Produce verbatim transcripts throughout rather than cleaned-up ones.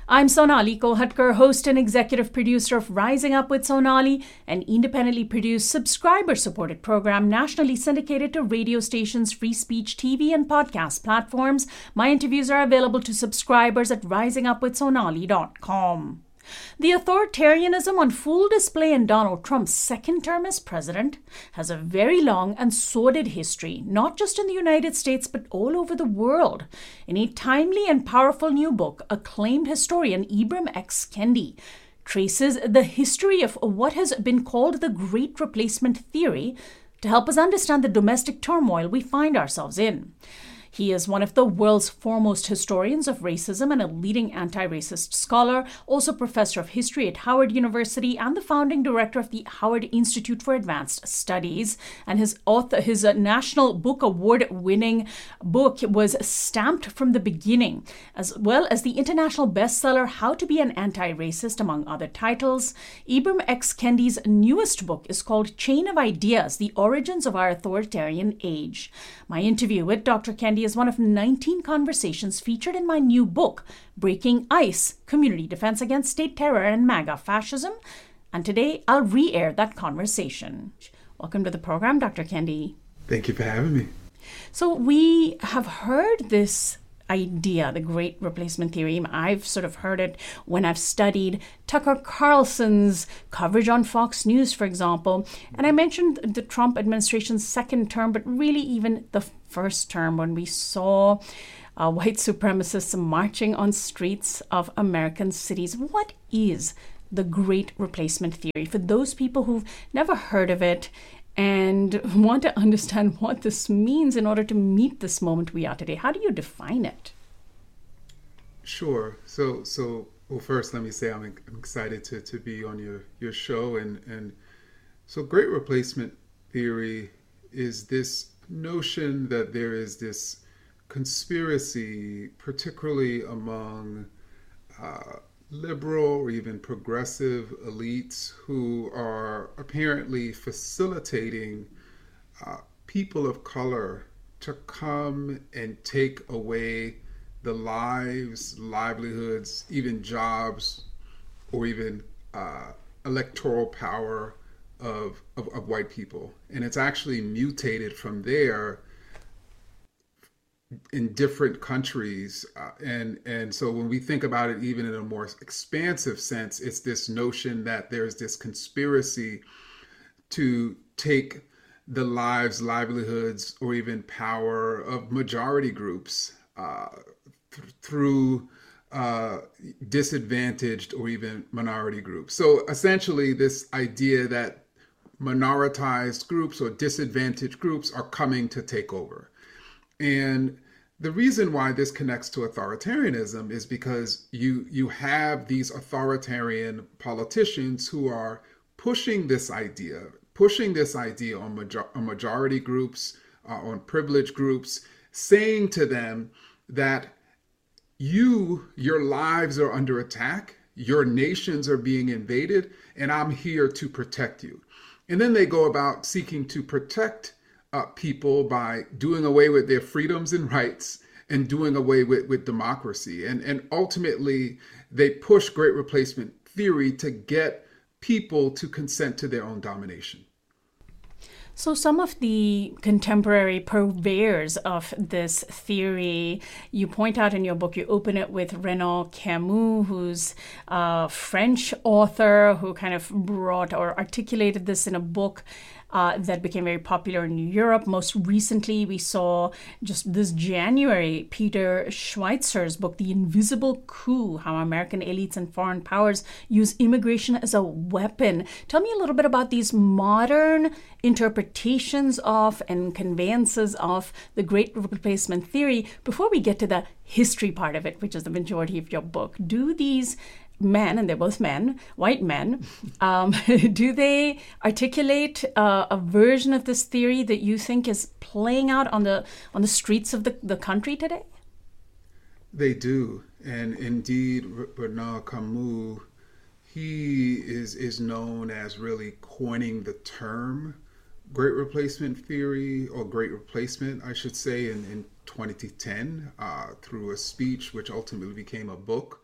I'm Sonali Kolhatkar, host and executive producer of Rising Up with Sonali, an independently produced, subscriber-supported program nationally syndicated to radio stations, free speech, T V, and podcast platforms. My interviews are available to subscribers at rising up with sonali dot com. The authoritarianism on full display in Donald Trump's second term as president has a very long and sordid history, not just in the United States, but all over the world. In a timely and powerful new book, acclaimed historian Ibram X. Kendi traces the history of what has been called the Great Replacement Theory to help us understand the domestic turmoil we find ourselves in. He is one of the world's foremost historians of racism and a leading anti-racist scholar, also professor of history at Howard University and the founding director of the Howard Institute for Advanced Studies. And his author, his uh, National Book Award-winning book was Stamped from the Beginning, as well as the international bestseller How to Be an Anti-Racist, among other titles. Ibram X. Kendi's newest book is called Chain of Ideas: The Origins of Our Authoritarian Age. My interview with Doctor Kendi is one of nineteen conversations featured in my new book, Breaking Ice: Community Defense Against State Terror and MAGA Fascism. And today I'll re-air that conversation. Welcome to the program, Doctor Kendi. Thank you for having me. So we have heard this idea, the Great Replacement Theory. I've sort of heard it when I've studied Tucker Carlson's coverage on Fox News, for example. And I mentioned the Trump administration's second term, but really even the first term when we saw uh, white supremacists marching on streets of American cities. What is the Great Replacement Theory for those people who've never heard of it and want to understand what this means in order to meet this moment we are today? How do you define it? Sure. So, so well, first, let me say I'm, I'm excited to, to be on your, your show. And, and so Great Replacement Theory is this notion that there is this conspiracy, particularly among uh, liberal or even progressive elites who are apparently facilitating uh, people of color to come and take away the lives, livelihoods, even jobs, or even uh, electoral power of, of, of white people. And it's actually mutated from there in different countries. Uh, and, and so when we think about it, even in a more expansive sense, it's this notion that there's this conspiracy to take the lives, livelihoods, or even power of majority groups uh, th- through uh, disadvantaged or even minority groups. So essentially this idea that minoritized groups or disadvantaged groups are coming to take over. And the reason why this connects to authoritarianism is because you you have these authoritarian politicians who are pushing this idea, pushing this idea on, major, on majority groups, uh, on privileged groups, saying to them that you, your lives are under attack, your nations are being invaded, and I'm here to protect you. And then they go about seeking to protect Uh, people by doing away with their freedoms and rights and doing away with, with democracy. And, and ultimately, they push Great Replacement Theory to get people to consent to their own domination. So some of the contemporary purveyors of this theory, you point out in your book, you open it with Renaud Camus, who's a French author who kind of brought or articulated this in a book Uh, that became very popular in Europe. Most recently, we saw just this January, Peter Schweizer's book, The Invisible Coup, How American Elites and Foreign Powers Use Immigration as a Weapon. Tell me a little bit about these modern interpretations of and conveyances of the Great Replacement Theory before we get to the history part of it, which is the majority of your book. Do these men, and they're both men, white men, um, do they articulate uh, a version of this theory that you think is playing out on the on the streets of the, the country today? They do. And indeed, Renaud Camus, he is, is known as really coining the term Great Replacement Theory, or Great Replacement, I should say, in, in twenty ten uh, through a speech which ultimately became a book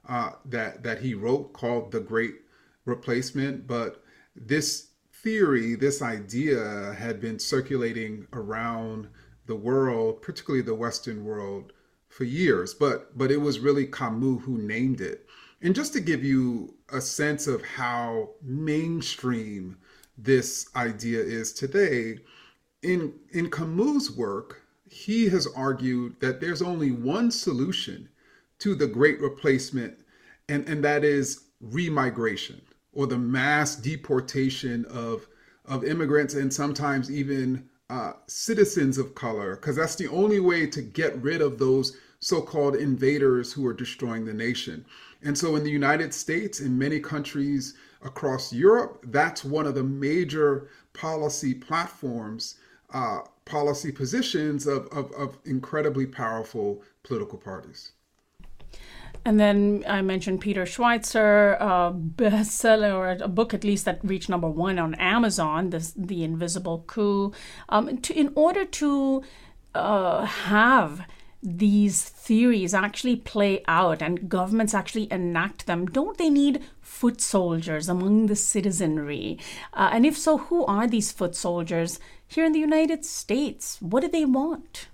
uh, that that he wrote called The Great Replacement. But this theory, this idea, had been circulating around the world, particularly the Western world, for years. But but it was really Camus who named it. And just to give you a sense of how mainstream this idea is today, in in Camus' work, he has argued that there's only one solution to the Great Replacement, and, and that is remigration, or the mass deportation of, of immigrants and sometimes even uh, citizens of color, because that's the only way to get rid of those so-called invaders who are destroying the nation. And so in the United States, in many countries across Europe, that's one of the major policy platforms, uh, policy positions of, of, of incredibly powerful political parties. And then I mentioned Peter Schweizer, a bestseller, or a book at least that reached number one on Amazon, this, The Invisible Coup. Um, to, in order to uh, have these theories actually play out and governments actually enact them, don't they need foot soldiers among the citizenry? Uh, and if so, who are these foot soldiers here in the United States? What do they want?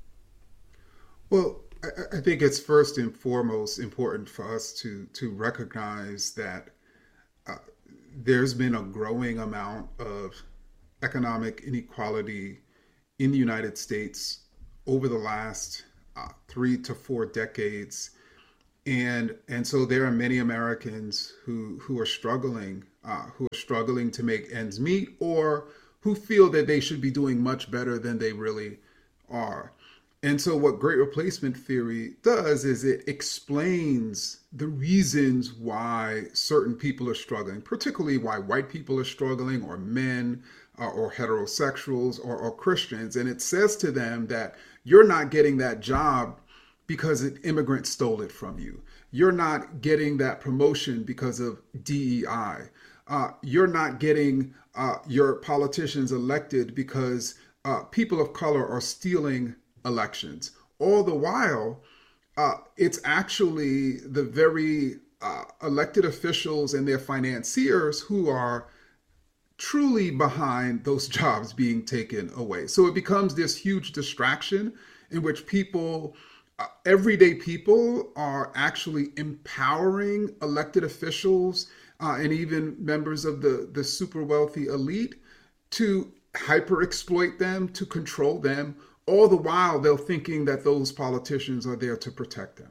Well, I, I think it's first and foremost important for us to, to recognize that uh, there's been a growing amount of economic inequality in the United States over the last Uh, three to four decades, and and so there are many Americans who who are struggling, uh, who are struggling to make ends meet, or who feel that they should be doing much better than they really are. And so what Great Replacement theory does is it explains the reasons why certain people are struggling, particularly why white people are struggling, or men, uh, or heterosexuals, or, or Christians. And it says to them that you're not getting that job because an immigrant stole it from you. You're not getting that promotion because of D E I. Uh, you're not getting uh, your politicians elected because uh, people of color are stealing elections. All the while, uh, it's actually the very uh, elected officials and their financiers who are truly behind those jobs being taken away. So it becomes this huge distraction in which people, uh, everyday people, are actually empowering elected officials uh, and even members of the, the super wealthy elite to hyper exploit them, to control them. All the while, they're thinking that those politicians are there to protect them.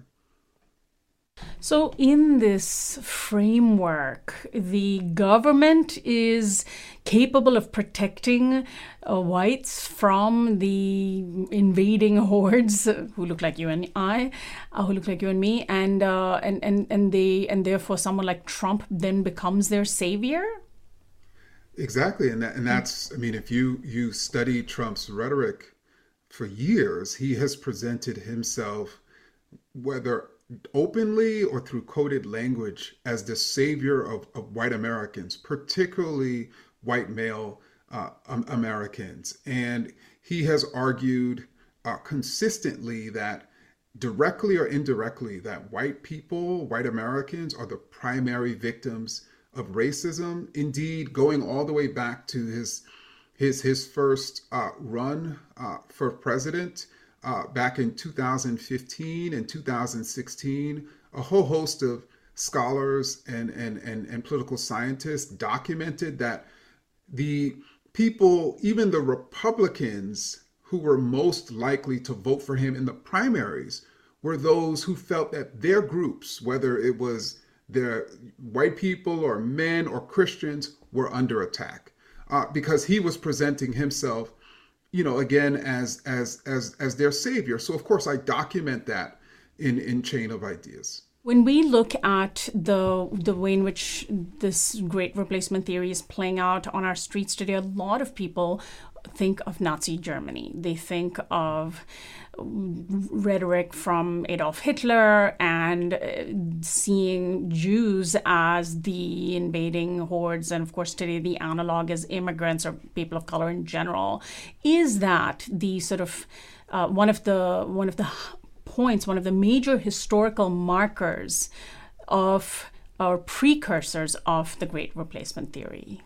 So in this framework, the government is capable of protecting uh, whites from the invading hordes who look like you and I, uh, who look like you and me, and uh, and and and they and therefore someone like Trump then becomes their savior. Exactly, and that, and that's I mean, if you you study Trump's rhetoric for years, he has presented himself, whether openly or through coded language, as the savior of, of white Americans, particularly white male uh, um, Americans. And he has argued uh, consistently that directly or indirectly, that white people, white Americans, are the primary victims of racism. Indeed, going all the way back to his his his first uh, run uh, for president, Uh, back in two thousand fifteen and two thousand sixteen, a whole host of scholars and, and, and, and political scientists documented that the people, even the Republicans who were most likely to vote for him in the primaries, were those who felt that their groups, whether it was their white people or men or Christians, were under attack uh, because he was presenting himself, you know, again, as as as as their savior. So of course I document that in in Chain of Ideas. When we look at the the way in which this Great Replacement theory is playing out on our streets today, a lot of people think of Nazi Germany. They think of rhetoric from Adolf Hitler and seeing Jews as the invading hordes, and of course today the analog is immigrants or people of color in general. Is that the sort of uh, one of the one of the points, one of the major historical markers of or precursors of the Great Replacement theory?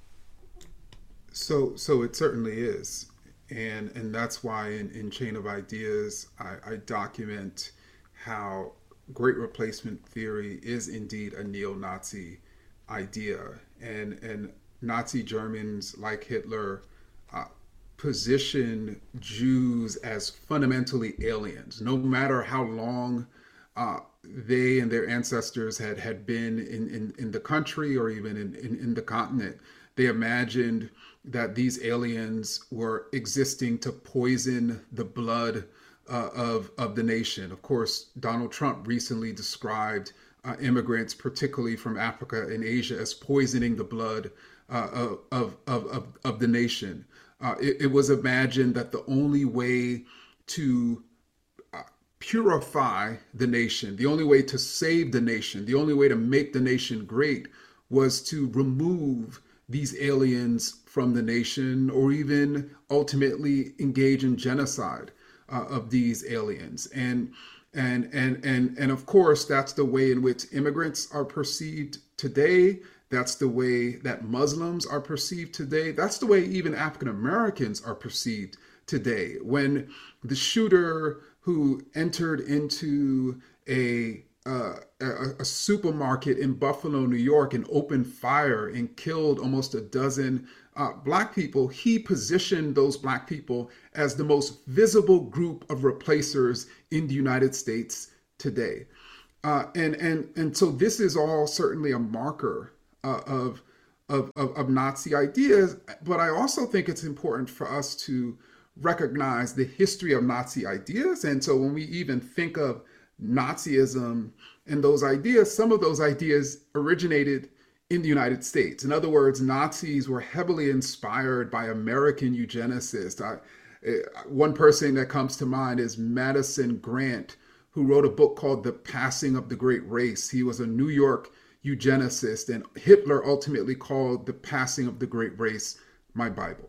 So, so it certainly is, and and that's why in, in Chain of Ideas I, I document how Great Replacement theory is indeed a neo-Nazi idea, and and Nazi Germans like Hitler uh, position Jews as fundamentally aliens, no matter how long uh, they and their ancestors had had been in, in, in the country or even in, in, in the continent. They imagined that these aliens were existing to poison the blood uh, of, of the nation. Of course, Donald Trump recently described uh, immigrants, particularly from Africa and Asia, as poisoning the blood uh, of, of, of, of the nation. Uh, it, it was imagined that the only way to uh, purify the nation, the only way to save the nation, the only way to make the nation great was to remove these aliens from the nation, or even ultimately engage in genocide uh, of these aliens. And and and and and of course, that's the way in which immigrants are perceived today. That's the way that Muslims are perceived today. That's the way even African Americans are perceived today. When the shooter who entered into a Uh, a, a supermarket in Buffalo, New York, and opened fire and killed almost a dozen uh, Black people, he positioned those Black people as the most visible group of replacers in the United States today. Uh, and, and, and so this is all certainly a marker uh, of, of, of, of Nazi ideas, but I also think it's important for us to recognize the history of Nazi ideas. And so when we even think of Nazism and those ideas, some of those ideas originated in the United States. In other words, Nazis were heavily inspired by American eugenicists. I, one person that comes to mind is Madison Grant, who wrote a book called The Passing of the Great Race. He was a New York eugenicist, and Hitler ultimately called The Passing of the Great Race my Bible.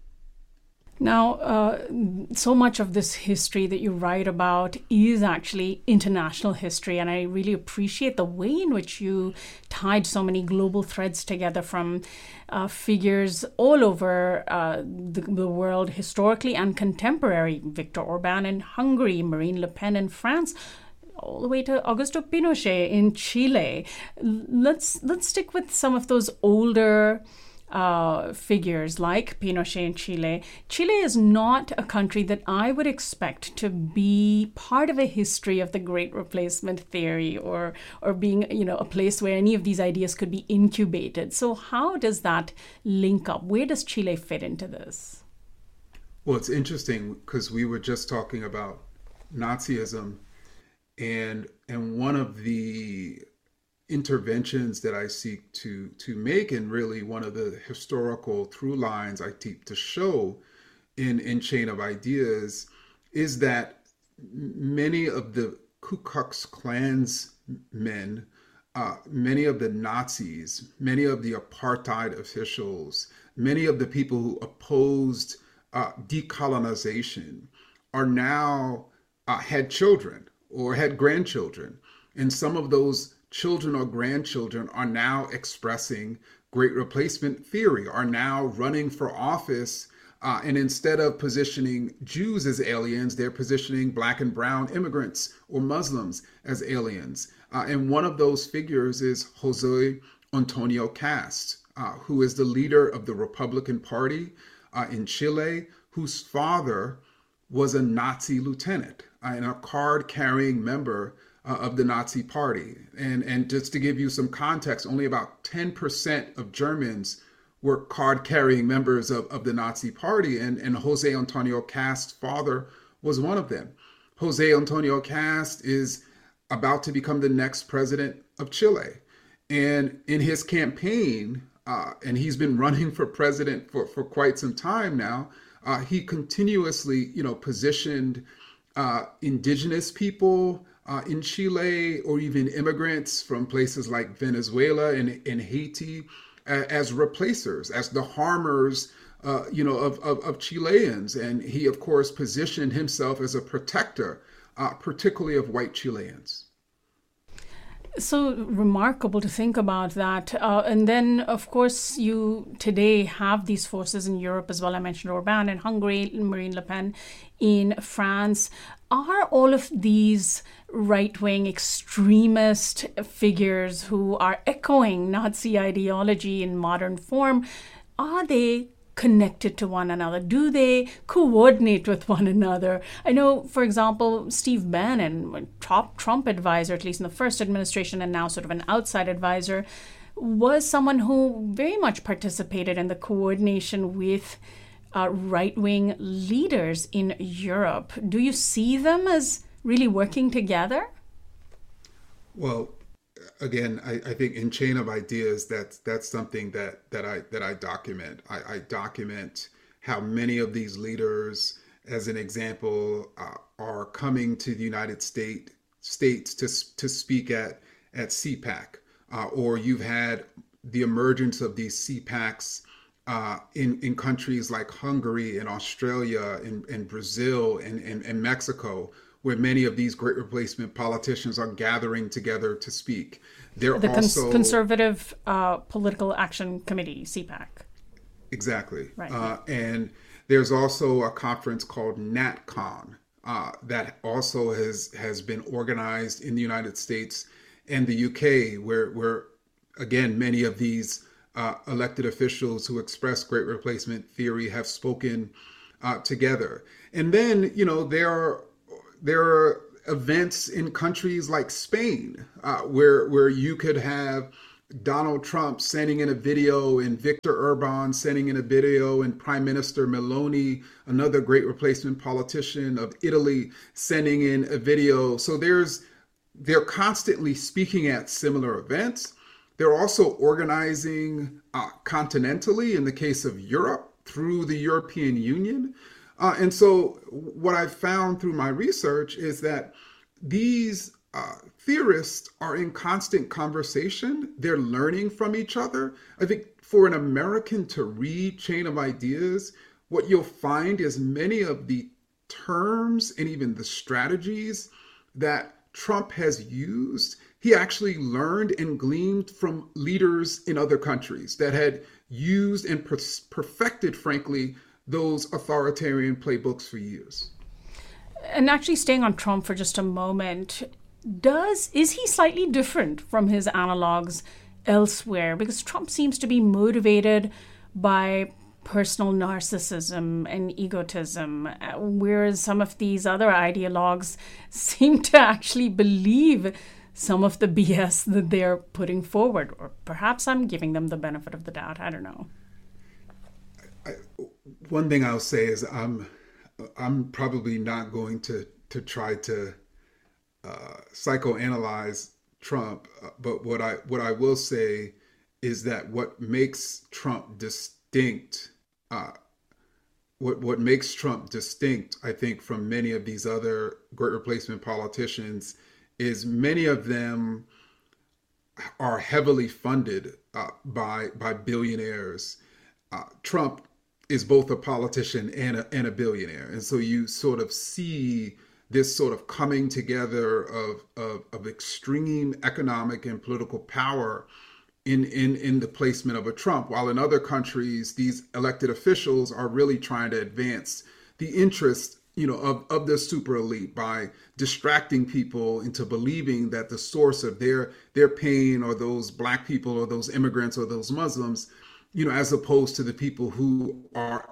Now, uh, so much of this history that you write about is actually international history, and I really appreciate the way in which you tied so many global threads together from uh, figures all over uh, the, the world, historically and contemporary. Viktor Orban in Hungary, Marine Le Pen in France, all the way to Augusto Pinochet in Chile. Let's let's stick with some of those older Uh, figures like Pinochet in Chile. Chile is not a country that I would expect to be part of a history of the Great Replacement theory, or or being, you know, a place where any of these ideas could be incubated. So how does that link up? Where does Chile fit into this? Well, it's interesting because we were just talking about Nazism, and and one of the interventions that I seek to to make, and really one of the historical through lines I seek to show in, in Chain of Ideas, is that many of the Ku Klux Klan's men, uh, many of the Nazis, many of the apartheid officials, many of the people who opposed uh, decolonization are now uh, had children or had grandchildren. And some of those children or grandchildren are now expressing Great Replacement theory, are now running for office. Uh, and instead of positioning Jews as aliens, they're positioning Black and brown immigrants or Muslims as aliens. Uh, and one of those figures is Jose Antonio Cast, uh, who is the leader of the Republican Party uh, in Chile, whose father was a Nazi lieutenant uh, and a card-carrying member Uh, of the Nazi Party. And, and just to give you some context, only about ten percent of Germans were card-carrying members of, of the Nazi Party, and, and Jose Antonio Cast's father was one of them. Jose Antonio Cast is about to become the next president of Chile. And in his campaign, uh, and he's been running for president for, for quite some time now, uh, he continuously, you know, positioned uh, indigenous people Uh, in Chile, or even immigrants from places like Venezuela and, and Haiti, uh, as replacers, as the harmers, uh, you know, of, of, of Chileans. And he, of course, positioned himself as a protector, uh, particularly of white Chileans. So remarkable to think about that. Uh, and then, of course, you today have these forces in Europe as well. I mentioned Orban in Hungary, Marine Le Pen in France. Are all of these right-wing extremist figures who are echoing Nazi ideology in modern form, are they connected to one another? Do they coordinate with one another? I know, for example, Steve Bannon, top Trump advisor, at least in the first administration, and now sort of an outside advisor, was someone who very much participated in the coordination with uh, right-wing leaders in Europe. Do you see them as really working together? Well, again, I, I think in Chain of Ideas, that's that's something that that I that I document. I, I document how many of these leaders, as an example, uh, are coming to the United States states to to speak at at C PAC, uh, or you've had the emergence of these C PACs uh, in in countries like Hungary and Australia and, and Brazil and, and and Mexico, where many of these great replacement politicians are gathering together to speak. They're the also Cons- Conservative uh, Political Action Committee, C PAC. Exactly. Right. Uh, and there's also a conference called NatCon uh, that also has has been organized in the United States and the U K, where where again many of these uh, elected officials who express great replacement theory have spoken uh, together. And then you know there are there are events in countries like Spain uh, where where you could have Donald Trump sending in a video and Viktor Orban sending in a video and Prime Minister Meloni, another great replacement politician of Italy, sending in a video. So there's they're constantly speaking at similar events. They're also organizing uh, continentally in the case of Europe through the European Union. Uh, and so what I've found through my research is that these uh, theorists are in constant conversation. They're learning from each other. I think for an American to read Chain of Ideas, what you'll find is many of the terms and even the strategies that Trump has used, he actually learned and gleaned from leaders in other countries that had used and per- perfected, frankly, those authoritarian playbooks for years. And actually staying on Trump for just a moment, does is he slightly different from his analogs elsewhere? Because Trump seems to be motivated by personal narcissism and egotism, whereas some of these other ideologues seem to actually believe some of the B S that they're putting forward. Or perhaps I'm giving them the benefit of the doubt. I don't know. I, one thing I'll say is I'm I'm probably not going to to try to uh, psychoanalyze Trump, uh, but what I what I will say is that what makes Trump distinct, uh, what what makes Trump distinct, I think, from many of these other great replacement politicians, is many of them are heavily funded uh, by by billionaires. Uh, Trump is both a politician and a, and a billionaire. And so you sort of see this sort of coming together of, of, of extreme economic and political power in, in, in the placement of a Trump, while in other countries, these elected officials are really trying to advance the interests, you know, of, of the super elite by distracting people into believing that the source of their, their pain are those Black people or those immigrants or those Muslims, you know, as opposed to the people who are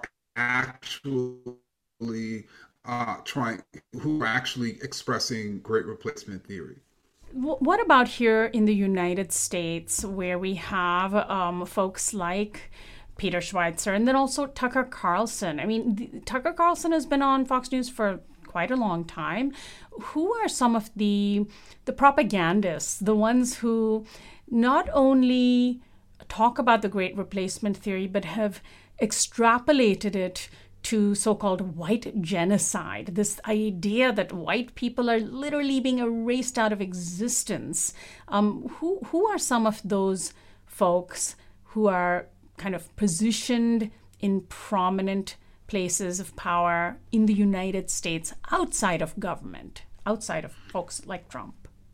actually uh, trying, who are actually expressing great replacement theory. What about here in the United States, where we have um, folks like Peter Schweizer and then also Tucker Carlson? I mean, the, Tucker Carlson has been on Fox News for quite a long time. Who are some of the the propagandists, the ones who not only talk about the great replacement theory, but have extrapolated it to so-called white genocide, this idea that white people are literally being erased out of existence? Um, who, who are some of those folks who are kind of positioned in prominent places of power in the United States outside of government, outside of folks like Trump?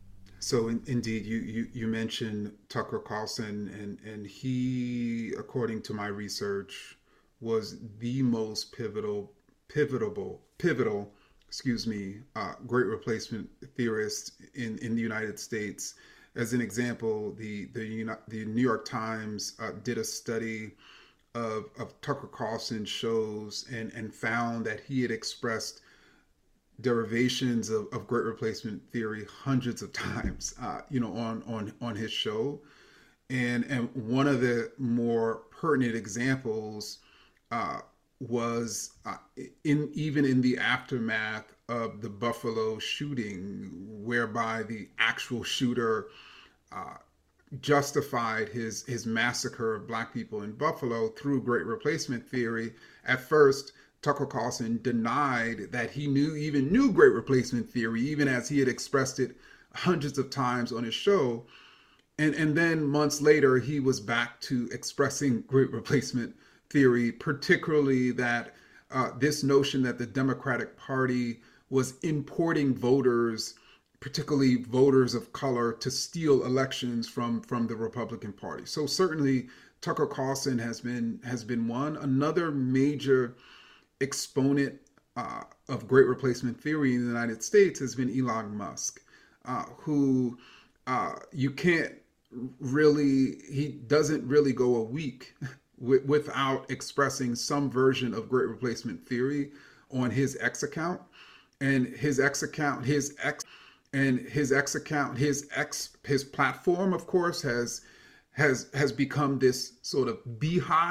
So in, indeed, you, you you mentioned Tucker Carlson, and and he, according to my research, was the most pivotal pivotal pivotal excuse me uh, great replacement theorist in in the United States. As an example, the the the New York Times uh, did a study of of Tucker Carlson shows, and and found that he had expressed derivations of, of great replacement theory hundreds of times, uh, you know, on on on his show. And and one of the more pertinent examples uh, was uh, in even in the aftermath of the Buffalo shooting, whereby the actual shooter uh, justified his his massacre of black people in Buffalo through great replacement theory. At first, Tucker Carlson denied that he knew even knew great replacement theory, even as he had expressed it hundreds of times on his show. And and then months later, he was back to expressing great replacement theory, particularly that uh, this notion that the Democratic Party was importing voters, particularly voters of color, to steal elections from from the Republican Party. So certainly Tucker Carlson has been has been one. Another major exponent uh, of great replacement theory in the United States has been Elon Musk, uh, who uh, you can't really, he doesn't really go a week w- without expressing some version of great replacement theory on his X account. And his X account, his X and his X account, his X, his platform, of course, has has has become this sort of beehive